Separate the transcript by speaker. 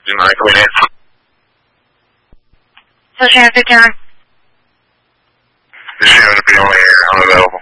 Speaker 1: You mind going in?
Speaker 2: So Sharon, 51.
Speaker 1: This is going to be only unavailable.